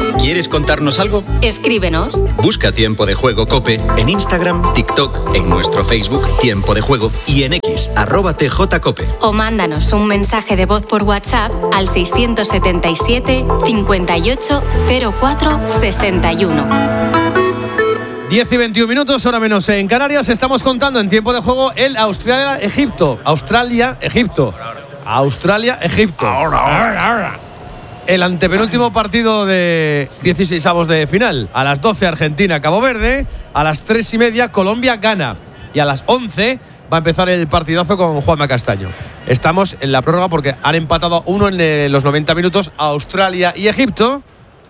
¿Quieres contarnos algo? Escríbenos. Busca Tiempo de Juego COPE en Instagram, TikTok, en nuestro Facebook Tiempo de Juego y en X @TJCope. O mándanos un mensaje de voz por WhatsApp al 677 58 04 61. 10 y 21 minutos, hora menos en Canarias. Estamos contando en Tiempo de Juego el Australia-Egipto. Australia-Egipto. Ahora. El antepenúltimo partido de 16avos de final. A las 12 Argentina-Cabo Verde. A las 3:30 Colombia-Ghana. Y a las 11 va a empezar el partidazo con Juanma Castaño. Estamos en la prórroga porque han empatado uno en los 90 minutos Australia y Egipto.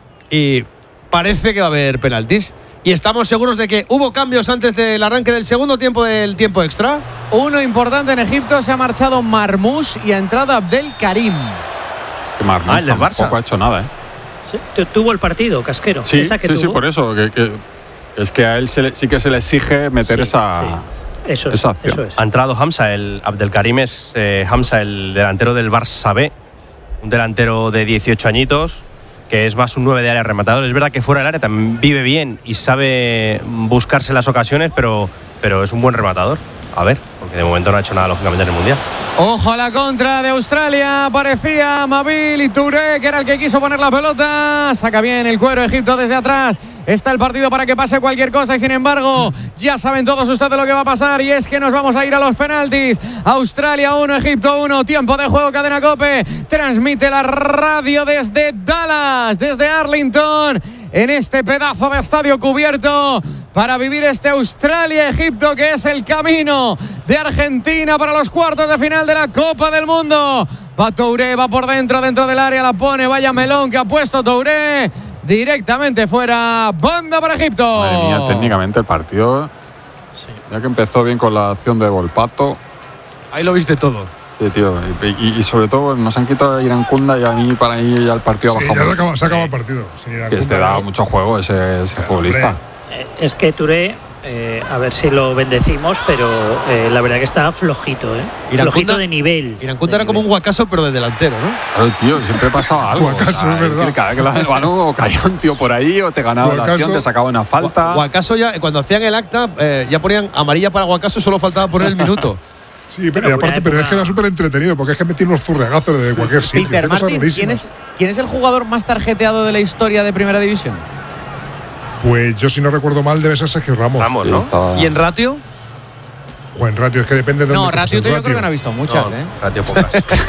Y parece que va a haber penaltis. Y estamos seguros de que hubo cambios antes del arranque del segundo tiempo del tiempo extra. Uno importante en Egipto, se ha marchado Marmoush y ha entrado Abdel Karim. Que Marmoush tampoco ha hecho nada, ¿eh? Sí, tuvo el partido, Casquero. Sí, por eso. Que es que a él sí que se le exige meter esa acción. Eso es. Ha entrado Hamza, el Abdelkarim es Hamza, el delantero del Barça B. Un delantero de 18 añitos, que es más un 9 de área rematador. Es verdad que fuera del área también vive bien y sabe buscarse las ocasiones, pero es un buen rematador. A ver, porque de momento no ha hecho nada, lógicamente, en el Mundial. Ojo a la contra de Australia. Parecía Mabil y Touré, que era el que quiso poner la pelota. Saca bien el cuero Egipto desde atrás. Está el partido para que pase cualquier cosa y sin embargo ya saben todos ustedes lo que va a pasar y es que nos vamos a ir a los penaltis. Australia 1, Egipto 1, tiempo de juego, Cadena COPE. Transmite la radio desde Dallas, desde Arlington, en este pedazo de estadio cubierto para vivir este Australia-Egipto que es el camino de Argentina para los cuartos de final de la Copa del Mundo. Va Touré, va por dentro del área, la pone, vaya melón que ha puesto Touré. Directamente fuera, banda para Egipto. Madre mía, técnicamente el partido, ya que empezó bien con la acción de Volpato. Ahí lo viste todo. Sí, tío, y sobre todo nos han quitado a Irán Kunda y a mí para mí ya el partido ha bajado. Se acaba el partido. Que da mucho juego ese futbolista. Es que Touré, a ver si lo bendecimos, pero la verdad que está flojito, flojito de nivel. Irán Kunda era como un Guacaso, pero de delantero, ¿no? Claro, tío, siempre pasaba algo. Guacaso, es verdad. Cada vez que le das el balón o caía un tío por ahí o te ganaba la acción, te sacaba una falta. Guacaso ya, cuando hacían el acta, ya ponían amarilla para Guacaso, solo faltaba poner el minuto. Sí, pero aparte, pero es que era súper entretenido porque es que metí unos furregazos de cualquier sitio. Peter Martin, ¿quién es el jugador más tarjeteado de la historia de Primera División? Pues yo, si no recuerdo mal, debe ser Sergio Ramos. ¿No? ¿Y en ratio? En ratio, es que depende de dónde. No, ratio yo creo que no ha visto muchas, Ratio pocas.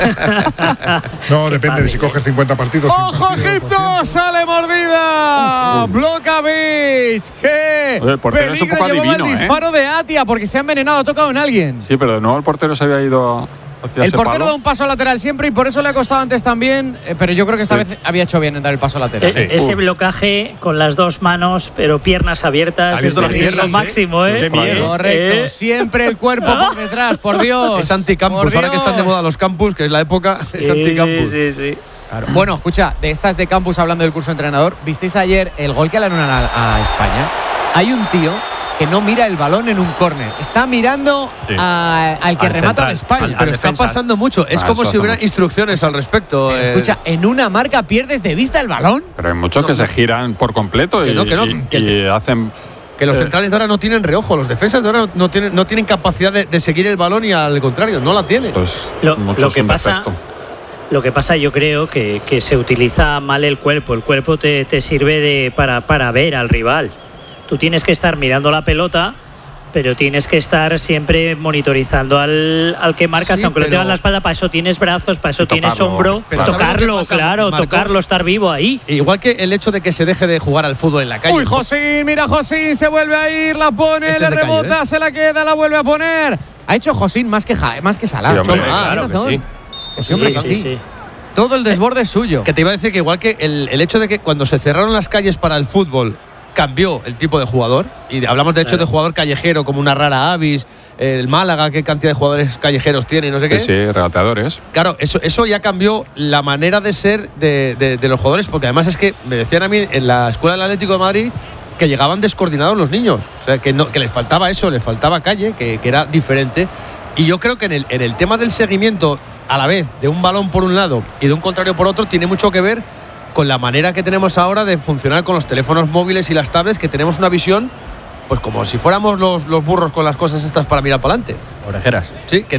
No, depende de si coges 50 partidos. ¡Ojo, Egipto! ¡Sale mordida! Blokovic, que el portero es un poco llevaba adivino, el disparo de Atia porque se ha envenenado, ha tocado en alguien. Sí, pero de nuevo el portero se había ido hacia el portero da un paso lateral siempre y por eso le ha costado antes también, pero yo creo que esta vez había hecho bien en dar el paso lateral. Ese blocaje con las dos manos, pero piernas abiertas. Abierto las piernas, máximo, Qué miedo. Correcto, siempre el cuerpo por detrás, por Dios. Es anticampus, ahora que están de moda los campus, que es la época, es anticampus. Sí. Claro. Bueno, escucha, de estas de campus, hablando del curso de entrenador, ¿visteis ayer el gol que le anulan a España? Hay un tío que no mira el balón en un córner, está mirando al que remata de España. Pero está pasando mucho, es como si hubiera instrucciones al respecto. Pero escucha, en una marca pierdes de vista el balón. Pero hay muchos que se giran por completo y hacen. Que los centrales de ahora no tienen reojo, los defensas de ahora no tienen capacidad de seguir el balón y al contrario, no la tienen. Lo que pasa, yo creo que se utiliza mal el cuerpo. El cuerpo te sirve para ver al rival. Tú tienes que estar mirando la pelota, pero tienes que estar siempre monitorizando al que marcas, aunque lo tengas en la espalda. Para eso tienes brazos, para eso tienes hombro. Tocarlo, claro, tocarlo, estar vivo ahí. Igual que el hecho de que se deje de jugar al fútbol en la calle. Uy, Josín, mira Josín, se vuelve a ir, la pone, le rebota, calle, se la queda, la vuelve a poner. Ha hecho Josín más que Salah. Sí, claro que sí. Sí. Todo el desborde es suyo. Que te iba a decir que igual que el hecho de que cuando se cerraron las calles para el fútbol cambió el tipo de jugador, y hablamos de hecho de jugador callejero como una rara avis, el Málaga, qué cantidad de jugadores callejeros tiene y no sé qué. Sí, regateadores. Claro, eso ya cambió la manera de ser de los jugadores, porque además es que me decían a mí en la escuela del Atlético de Madrid que llegaban descoordinados los niños, o sea, que les faltaba eso, les faltaba calle, que era diferente. Y yo creo que en el tema del seguimiento a la vez de un balón por un lado y de un contrario por otro tiene mucho que ver con la manera que tenemos ahora de funcionar con los teléfonos móviles y las tablets, que tenemos una visión pues como si fuéramos los burros con las cosas estas para mirar para adelante. Orejeras. Sí, que